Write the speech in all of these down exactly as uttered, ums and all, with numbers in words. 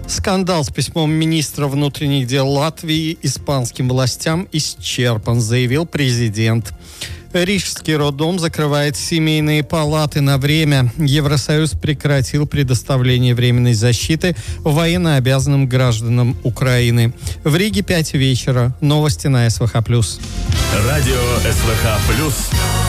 Скандал с письмом министра внутренних дел Латвии испанским властям исчерпан, заявил президент. Рижский роддом закрывает семейные палаты на время. Евросоюз прекратил предоставление временной защиты военнообязанным гражданам Украины. В Риге пять вечера. Новости на СВХ+. Радио СВХ+.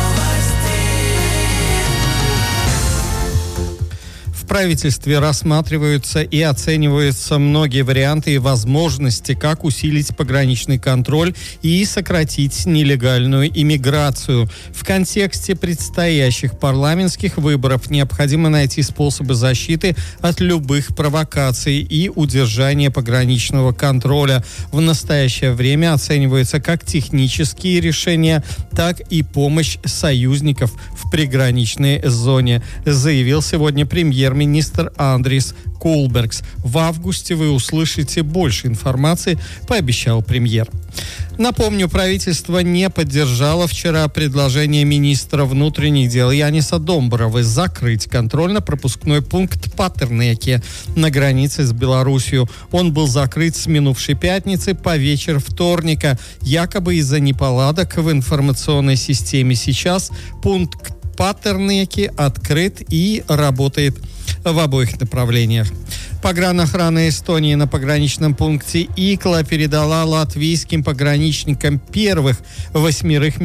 В правительстве рассматриваются и оцениваются многие варианты и возможности, как усилить пограничный контроль и сократить нелегальную иммиграцию. В контексте предстоящих парламентских выборов необходимо найти способы защиты от любых провокаций и удержания пограничного контроля. В настоящее время оцениваются как технические решения, так и помощь союзников в приграничной зоне, заявил сегодня премьер министр Андрис Кулбергс. В августе вы услышите больше информации, пообещал премьер. Напомню, правительство не поддержало вчера предложение министра внутренних дел Яниса Домбровы закрыть контрольно-пропускной пункт Патернеке на границе с Белоруссией. Он был закрыт с минувшей пятницы по вечер вторника, якобы из-за неполадок в информационной системе. Сейчас пункт Патернеке открыт и работает в обоих направлениях. Погранохрана Эстонии на пограничном пункте Икла передала латвийским пограничникам первых восьмерых